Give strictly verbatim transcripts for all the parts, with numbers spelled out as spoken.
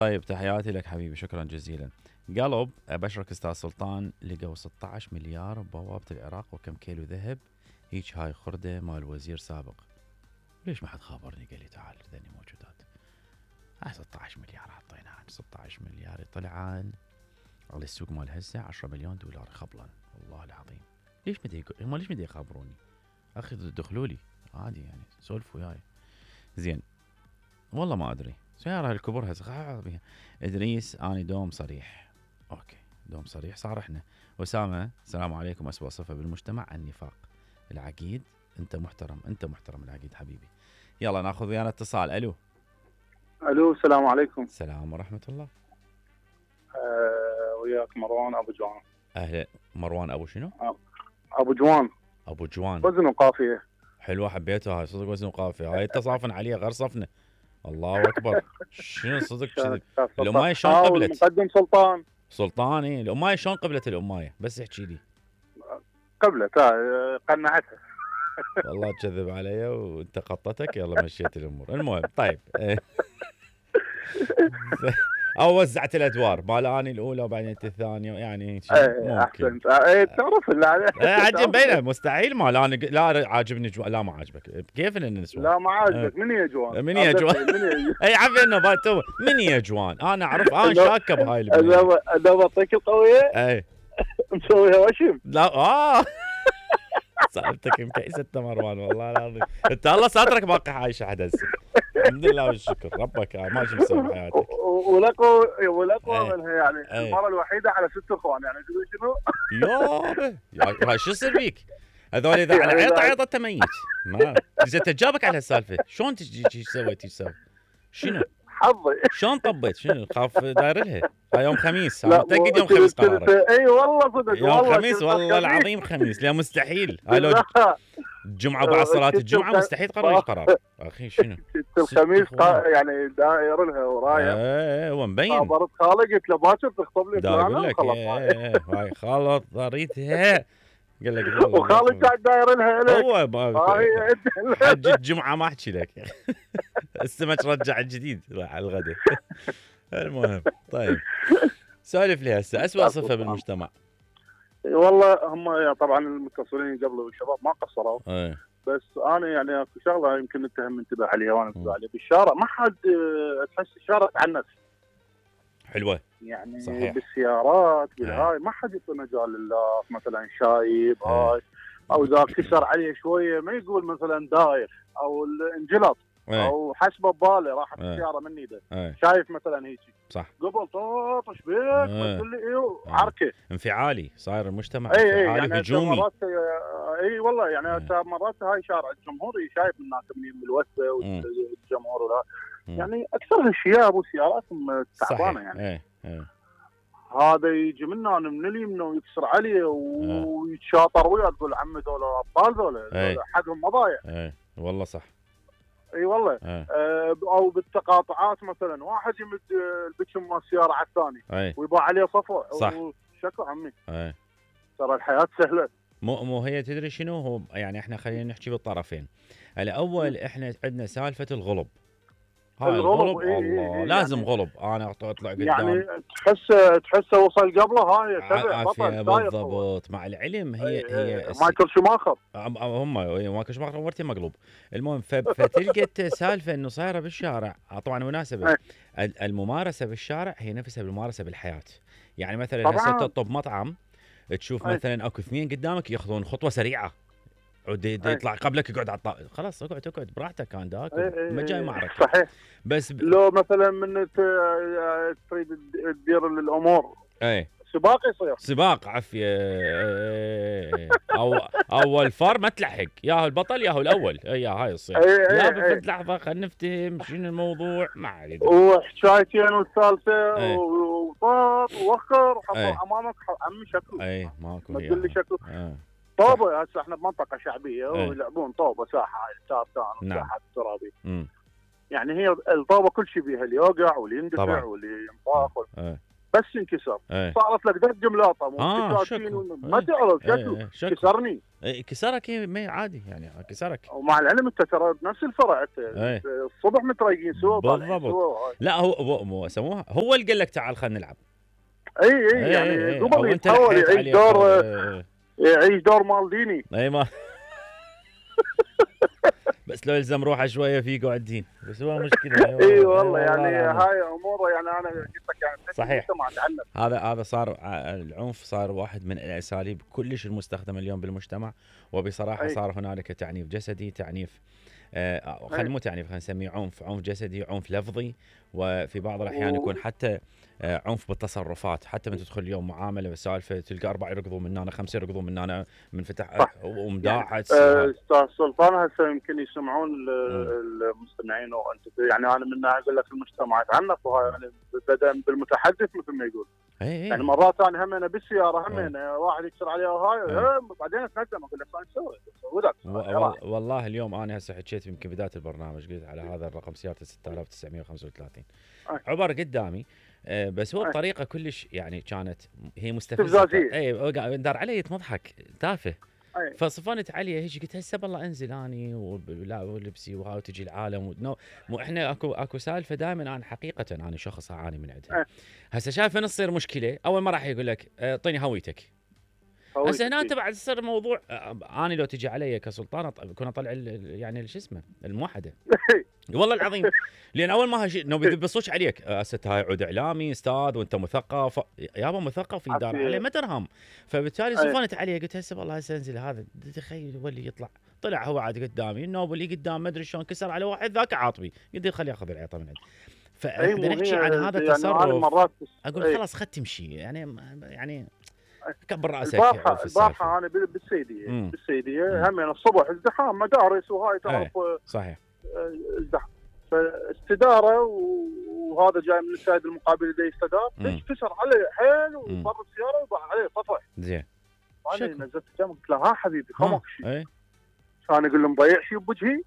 طيب تحياتي لك حبيبي، شكرا جزيلا. قلب ابشرك استاذ سلطان، لقوا ستة عشر مليار ببوابه العراق وكم كيلو ذهب، هيك هاي خرده مال وزير سابق. ليش ما حد خابرني قال لي تعال ذني موجودات؟ هاي ستة عشر مليار حطيناها، ستة عشر مليار يطلع عن على السوق مال هسه عشرة مليون دولار خبلا، والله العظيم. ليش ما يقول هم ليش ما يخابروني؟ اخي دخلوا لي عادي يعني، سولفوا وياي. زين والله ما ادري سياره الكبر هسه بيها. ادريس اني دوم صريح. اوكي دوم صريح صار احنا. اسامه السلام عليكم، اسوأ صفه بالمجتمع النفاق. العقيد انت محترم، انت محترم العقيد حبيبي. يلا ناخذ ويانا اتصال. الو. الو السلام عليكم. السلام ورحمه الله. أه وياك مروان ابو جوان. اهلا مروان ابو شنو؟ ابو جوان. ابو جوان وزن وقافيه. حلوه حبيتها هاي، صدق وزن وقافيه هاي، انت صافن عليها غير صفنه. الله اكبر. شنو صدق كذب. الامايه شلون قبلت؟ المقدم سلطان. سلطان ايه الامايه شلون قبلت الامايه؟ بس احكي لي. قبلت اه قنعتها. والله تكذب علي وانت قطتك. يلا مشيت الامور. المهم طيب. او وزعت الادوار، مال اني الاولى وبعدين انت الثانيه يعني ممكن. احسنت. ايه تعرف لا عجب بينه مستحيل. مال انا لا عاجبني جو... لا ما عاجبك كيف ان النسوان؟ لا ما عاجبك. من يا جوان؟ من يا جوان؟ اي عفوا انه باتو من يا جوان. انا اعرف انا شاكه بهاي البنيه. انا بعطيك القويه. اي مسويها وشم. لا اه صارتك مكيسة مروان والله العظيم. انت الله ساترك باقي عايشه حد هسه. الحمد لله والشكر ربك ما شو مسوي بحياتك. ولقوا ولقوا منها يعني المره الوحيده على ست اخوان يعني تقول شنو؟ يابا شو يصير بيك؟ هذول اذا على عيط عيط انت ميت. ما انت جابك على هالسالفه، شلون تجي ايش سويت ايش سوي؟ شنو؟ حظي. شلون طبيت؟ شنو خاف داير لها؟ هاي يوم خميس متاكد يوم خميس قرارك؟ اي والله صدق يوم خميس والله العظيم خميس. لا مستحيل. هاي لو الجمعه بعد صلاه الجمعه مستحيل تقرر القرار. اخي شنو؟ الخميس يعني داير لها ورايا. ايه هو مبين. خبرت خالي قلت له باكر تخطب لي فلانه. اقول لك ايه هاي خلط ضريتها. قال لك وخالد قاعد داير لها لك. هو حج الجمعه ما احكي لك. السمك رجع الجديد راح على الغداء. المهم طيب سالف لي هسه اسوء صفه بالمجتمع. والله هم طبعا المتصلين قبل الشباب ما قصروا. ايه. بس انا يعني اكو شغله يمكن نتهم انتبه عليها وانا انتبه عليها بالشارع. ما حد تحس الشارع تعنف. حلوه. يعني صحيح. بالسيارات بالهاي ما حد يعطي مجال لله مثلا شايب هاي او اذا كسر عليه شويه ما يقول مثلا داير او انجلط او حسبه بباله راحت السياره من ايده. شايف مثلا هيك صح قبل طاط ايش بيك ما تقول لي ايه عركه انفعالي صاير المجتمع. اي انفعالي يعني هجومي. مرات اي والله يعني مرات هاي شارع الجمهوري شايف الناس منين بالوسه والجمهور ولا يعني اكثرها الشياب وسياراتهم تعبانه يعني. ايه ايه. هذا يجي منا من اليمين ويكسر عليه ويتشاطر وياه تقول عمي ذولا ابطال ذولا حقهم مضايع. اي والله صح. اي والله. آه او بالتقاطعات مثلا واحد يمد البكم مال السياره على الثاني ويباع عليه صفوه. صح. شكو عمي. اي ترى الحياه سهله. مو مو هي تدري شنو هو يعني احنا خلينا نحكي بالطرفين. الاول احنا عندنا سالفه الغلب. هاي الغلب إيه الله إيه لازم يعني غلب. انا اطلع قدام يعني تحس تحس وصل قبله هاي تبع بطل بالضبط. مع العلم هي إيه هي إيه مايكل شوماخر هم مايكل شوماخر ورتي مقلوب. المهم فتلقى سالفه انه صايره بالشارع. طبعا مناسبه الممارسه بالشارع هي نفسها بالممارسه بالحياه. يعني مثلا هسه تطب مطعم تشوف مثلا اكو اثنين قدامك ياخذون خطوه سريعه يطلع قبلك يقعد على الطاوله خلاص اقعد اقعد براحتك كان داك ما جاي معركه. صحيح. بس ب... لو مثلا من تريد تدير الامور اي سباق يصير سباق عفيه. او اول فار ما تلحق ياهو البطل ياهو الاول يا هاي يصير. لا بفد لحظه خلينا نفتهم شنو الموضوع ما علينا وحكايتين والثالثه وطاط ووخر وحطوا امامك عمي شكله. اي ماكو. ما تقول لي شكله. طوبه هسه احنا بمنطقه شعبيه ويلعبون طوبه ساحه هاي تارتان وساحه ترابي. يعني هي الطوبه كل شيء بيها اللي يوقع واللي يندفع واللي ينطاق. بس انكسر. ايه. صارت لك دق ملاطه مو آه شكو. ما تعرف شكو. ايه شكو. كسرني. ايه كسرك ايه ما عادي يعني كسرك. ومع العلم انت ترى بنفس الفرع ايه. الصبح متريقين سوا بالضبط. لا هو مو سموها هو اللي قال لك تعال خلينا نلعب. اي اي يعني ايه قبل ايه يتحول يعيش دور ايه. يعيش دور مالديني. اي ما بس لو يلزم روحه شويه في قاعدين بس هو مشكله. اي أيوة والله يعني هاي اموره يعني انا قلت لك يعني صحيح. هذا هذا صار العنف صار واحد من الاساليب كلش المستخدمه اليوم بالمجتمع، وبصراحه أي. صار هنالك تعنيف جسدي، تعنيف آه خلينا مو تعنيف خلينا نسميه عنف، عنف جسدي، عنف لفظي، وفي بعض الاحيان يكون حتى آه عنف بالتصرفات. حتى من تدخل اليوم معامله بالسالفه تلقى اربعه يركضوا من هنا، خمسه يركضوا من هنا، من فتح ومداعة. استاذ سلطان هسه يمكن يسمعون المستمعين وانت يعني انا من اقول لك المجتمع يتعنف وهاي يعني بدا بالمتحدث مثل ما يقول. ايه يعني مرات انا هم انا بالسياره هم انا واحد يكسر عليها وهاي بعدين اتندم اقول لك ايش نسوي؟ والله اليوم انا هسه حكيت يمكن بدايه البرنامج قلت على هذا الرقم سيارته ستة آلاف وتسعمية وخمسة وثلاثين عبر قدامي، آه بس هو بطريقه كلش يعني كانت هي مستفزه. اي دار علي يتمضحك تافه. أي. فصفنت عليه هيك قلت هسه بالله انزل اني ولا ولبسي وهاي وتجي العالم ونو مو احنا اكو اكو سالفه دائما انا حقيقه انا شخص اعاني من عندها. هسه شايف من تصير مشكله اول ما راح يقول لك اعطيني هويتك. هسه هنا انت بعد تصير موضوع اني لو تجي علي كسلطان كنا اطلع يعني شو اسمه الموحده والله العظيم. لان اول ما هاجي نو بيبصوش عليك هسه هاي عود اعلامي استاذ وانت مثقف يابا مثقف يدار عليه ما ترهم. فبالتالي صفنت عليه قلت هسه والله هسه انزل هذا تخيل هو اللي يطلع طلع هو عاد قدامي النوب اللي قدام ما ادري شلون كسر على واحد ذاك عاطبي قلت خليه ياخذ العيطه من عندي. فاحنا نحكي عن هذا التصرف يعني اقول خلاص خد تمشي يعني يعني كبر راسك. البارحه البارحه انا بالسيديه بالسيديه هم الصبح ازدحام مدارس وهاي تعرف. صحيح ازدحام فاستداره وهذا جاي من السائد المقابل اللي يستدار كسر عليه حيل وبر السياره وضع عليه طفح. زين انا نزلت قدامه قلت له ها حبيبي خمك شيء. اي كان يقول له مضيع شيء بوجهي؟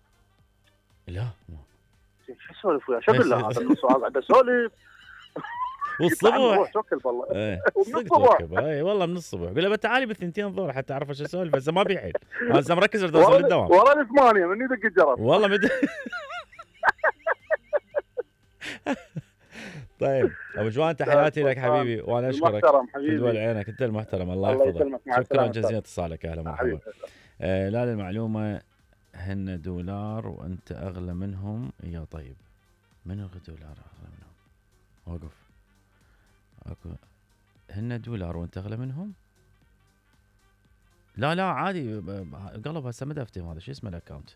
لا زين شو اسولف وياه؟ شو اقول له هذا السؤال قاعد اسولف والصبح توكل بالله. ايه من الصبح اي والله من الصبح قول له تعالي بالثنتين ظهر حتى اعرف ايش اسولف. هسه ما بيحل هسه مركز اريد اوصل للدوام ورا الثمانيه من يدق الجرس والله مد... طيب ابو جوان تحياتي لك حبيبي وانا اشكرك. محترم حبيبي تدول عينك انت المحترم الله يحفظك. شكرا جزيلا اتصالك اهلا مرحبا. آه لا للمعلومه هن دولار وانت اغلى منهم يا طيب. من دولار اغلى منهم؟ وقف اكو هن دولار وانت اغلى منهم؟ لا لا عادي قلب هسه ما دفتهم هذا شو اسمه الاكونت.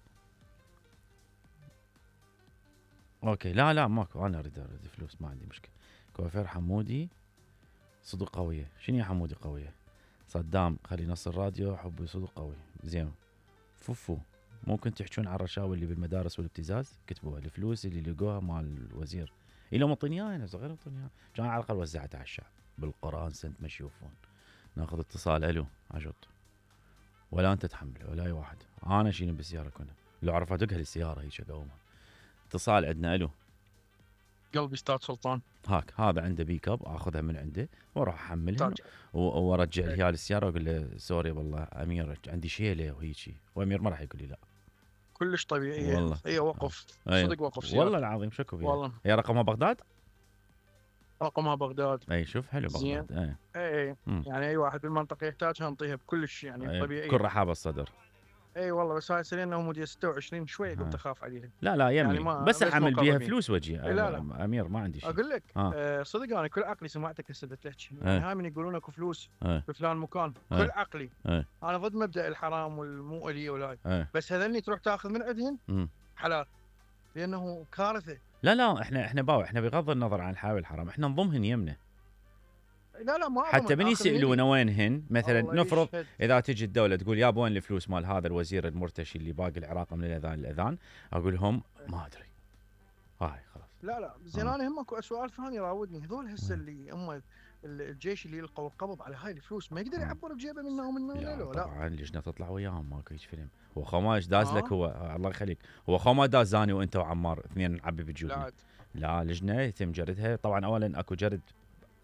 اوكي لا لا ماكو انا اريد اريد فلوس ما عندي مشكله. كوافير حمودي صدق قويه. شنو يا حمودي قويه؟ صدام خلي نص الراديو حبي صدق قوي. زين فوفو ممكن تحجون عن الرشاوي اللي بالمدارس والابتزاز؟ كتبوها الفلوس اللي لقوها مال الوزير إلى مطنياه انا صغير مطنياه كان على الاقل وزعتها على الشعب بالقران سنت ما يشوفون. ناخذ اتصال الو عجط ولا انت تحمل ولا اي واحد انا شيل بالسياره كنا لو عرف ادقها للسياره هيك اقومها. اتصال عندنا الو قلبي استاذ سلطان هاك هذا عنده بيك اب اخذها من عنده واروح احملها وارجع لها للسياره واقول له سوري والله امير عندي شيله وهيجي وامير ما راح يقول لي لا. كلش طبيعيه والله. هي وقف آه. صدق وقف سيارة. والله العظيم شكو بيها والله. هي رقمها بغداد؟ رقمها بغداد. اي شوف حلو بغداد. اي اي, أي. يعني اي واحد بالمنطقه يحتاجها نعطيها بكلش يعني طبيعيه كل رحابه الصدر. اي والله بس هاي سنين هم مودي ستة وعشرين شوي قمت اخاف عليها. لا لا يمي يعني بس احمل بيها فلوس وجهي. لا لا امير ما عندي شيء اقول لك آه صدق انا كل عقلي سمعتك هسه تحكي يعني هاي من يقولون اكو فلوس اه بفلان مكان اه كل عقلي اه انا ضد مبدا الحرام والمو الي ولا اه بس هذني تروح تاخذ من عندهم حلال لانه كارثه. لا لا احنا احنا باو احنا بغض النظر عن الحلال والحرام احنا نضمهن يمنا. لا لا ما حتى من يسألونه وينهن مثلا نفرض اذا تجي الدوله تقول يا وين الفلوس مال هذا الوزير المرتشي اللي باقي العراق من الاذان للاذان اقول لهم ما ادري هاي خلاص. لا لا زين انا هم اكو سؤال ثاني يراودني هذول هسه اللي هم الجيش اللي يلقوا القبض على هاي الفلوس ما يقدر يعبر بجيبه منه ومنه ولا لا؟ لا طبعا لجنه تطلع وياهم ماكو هيك فيلم. هو خماش داز آه. لك هو الله يخليك هو خما داز زاني وانت وعمار اثنين نعبي بجيوبنا. لا لجنه يتم جردها طبعا اولا اكو جرد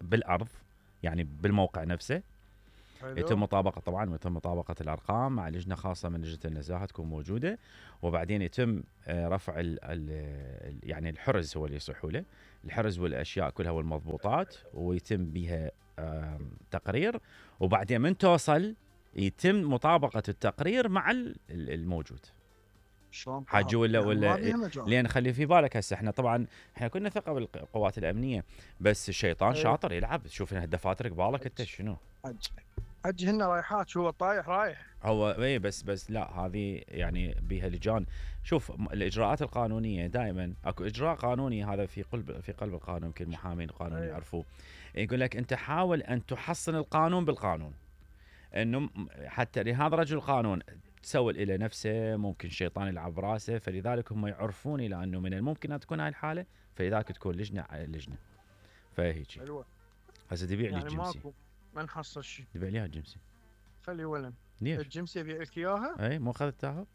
بالارض يعني بالموقع نفسه. حلو. يتم مطابقه طبعا يتم مطابقه الارقام مع لجنه خاصه من لجنه النزاهه تكون موجوده، وبعدين يتم رفع ال ال يعني الحرز هو اللي يصحوا له الحرز والاشياء كلها والمضبوطات، ويتم بها تقرير، وبعدين من توصل يتم مطابقه التقرير مع الموجود. شلون حاج ولا ولا لين خلي في بالك هسه احنا طبعا احنا كنا ثقه بالقوات الامنيه، بس الشيطان أيه. شاطر يلعب. شوف الدفاتر قبالك انت شنو حج حج هن رايحات شو طايح رايح هو اي بس بس لا هذه يعني بها لجان. شوف الاجراءات القانونيه دائما اكو اجراء قانوني هذا في قلب في قلب القانون، يمكن المحامين القانون أيه. يعرفوه. يقول لك انت حاول ان تحصن القانون بالقانون، انه حتى لهذا رجل القانون تسول إلى نفسه ممكن الشيطان يلعب براسه، فلذلك هم يعرفون إلى أنه من الممكن أن تكون هاي الحالة، فلذلك تكون لجنة على لجنة. فهيجي هسه تبيع لي يعني الجمسي ماكو ما نحصل شيء. تبيع لي الجمسي خلي ولن ليش؟ الجمسي أبيع لك إياها؟ أي مو أخذتها؟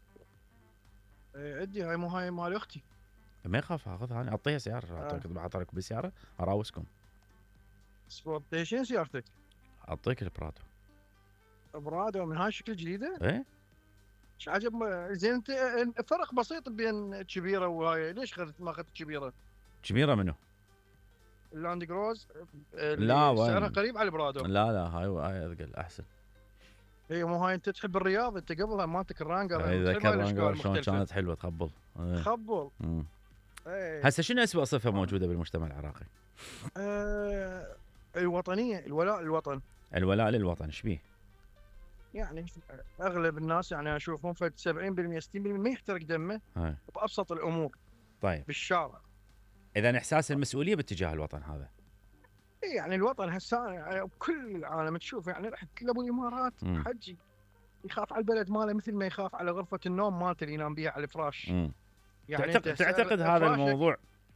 اي عندي هاي مو هاي مال أختي. ما يخاف أخذها أنا أعطيها سيارة أعطيك آه. أعطيك بالسيارة أراوسكم. سبورتيشن سيارتك؟ أعطيك البرادو. برادو من هاي الشكل الجديدة؟ إيه ايش عجب زين انت فرق بسيط بين كبيره وهاي، ليش اخذت ما اخذت كبيره؟ كبيره منو؟ اللاند كروز لا سعرها قريب على البرادو. لا لا هاي هاي اثقل احسن. اي مو هاي انت تحب الرياض انت قبلها مالتك الرانجر. اذا كان الرانجر شلون كانت حلوه تخبل خبل. هسه شنو اسوء صفه موجوده بالمجتمع العراقي؟ أه الوطنيه، الولاء للوطن. الولاء للوطن ايش بيه؟ يعني اغلب الناس يعني اشوفهم فد سبعين بالمئة ستين بالمئة ما يحترق دمه هاي. بابسط الامور. طيب بالشارع. اذا احساس المسؤوليه باتجاه الوطن هذا. اي يعني الوطن هسه يعني بكل العالم تشوف يعني رحت لابو الامارات حجي يخاف على البلد ماله مثل ما يخاف على غرفه النوم مالته اللي ينام بها على الفراش. يعني تعتقد تعتقد هذا الموضوع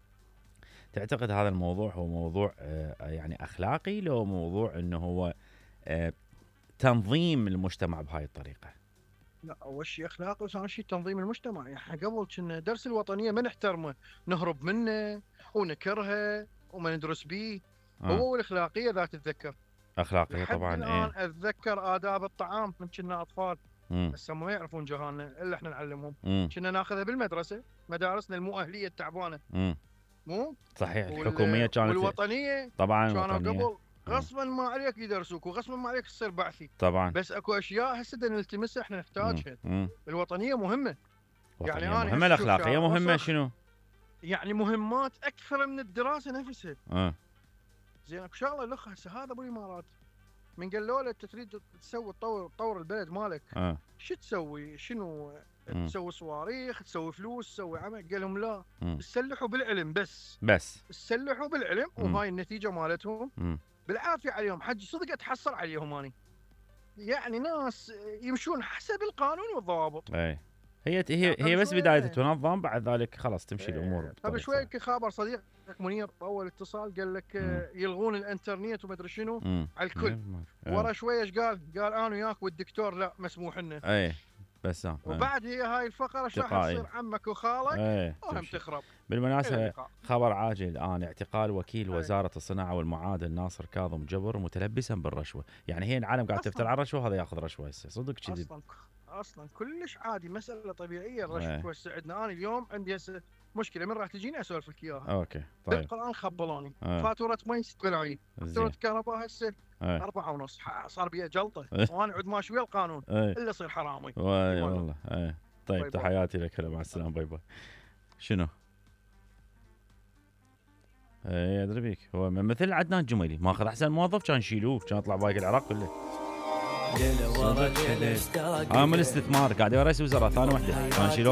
تعتقد هذا الموضوع هو موضوع آه يعني اخلاقي لو موضوع انه هو آه تنظيم المجتمع بهاي الطريقه؟ لا اول شيء اخلاقي وثاني شيء تنظيم المجتمع. يعني احنا قبل كنا درس الوطنيه ما نحترمه نهرب منه ونكرهه وما ندرس به. آه. هو والاخلاقيه ذات تتذكر اخلاقيه طبعا. الان ايه اتذكر آداب الطعام من كنا اطفال هسه ما يعرفون جهالنا الا احنا نعلمهم. كنا ناخذها بالمدرسه مدارسنا المو اهليه التعبانه. مو صحيح الحكوميه كانت والوطنيه طبعا كانوا قبل غصبا ما عليك يدرسوك وغصبا ما عليك تصير بعثي طبعا. بس اكو اشياء هسه نلتمسها احنا نحتاجها. الوطنيه مهمه يعني انا مهمه الاخلاقيه مهمه شنو؟ يعني مهمات اكثر من الدراسه نفسها. اه زين اكو شغله الاخ هسه هذا ابو الامارات من قالوا له انت تريد تسوي تطور تطور البلد مالك. اه شو تسوي؟ شنو تسوي صواريخ تسوي فلوس تسوي عمل؟ قال لهم لا تسلحوا بالعلم بس بس تسلحوا بالعلم. مم. وهاي النتيجه مالتهم مم. بالعافيه عليهم. حج صدق اتحسر عليهم اني يعني ناس يمشون حسب القانون والضوابط. اي هي هي هي بس بدايه تنظم بعد ذلك خلاص تمشي ايه. الامور. قبل شوي خابر صديقك منير اول اتصال قال لك مم. يلغون الانترنت وما ادري شنو مم. على الكل. ورا شوي ايش قال؟ قال انا وياك والدكتور لا مسموح لنا. اي بس اه وبعد هي هاي الفقره ايش راح تصير؟ عمك وخالك وهم تخرب. بالمناسبه خبر عاجل الان اعتقال وكيل أي. وزاره الصناعه والمعادن ناصر كاظم جبر متلبسا بالرشوه. يعني هي العالم قاعد تفتر على الرشوه هذا ياخذ رشوه هسه صدق كذي اصلا اصلا كلش عادي مساله طبيعيه الرشوه توسع عندنا. انا اليوم عندي هسه مشكله من راح تجيني اسولف لك اياها. اوكي طيب بالقران خبلوني أه. فاتوره مي ست ملايين فاتوره كهرباء هسه أه. أربعة ونص صار بيها جلطه أه. وانا عد ماشي ويا القانون أه. الا يصير حرامي. واي والله أه. طيب باي تحياتي باي. لك هلا مع السلامه باي باي. شنو؟ اي ادري بيك هو مثل عدنان جميلي ماخذ احسن موظف كان يشيلوه كان يطلع باقي العراق كله. اه من الاستثمار قاعد يا رئيس وزراء ثاني وحده كان يشيلوه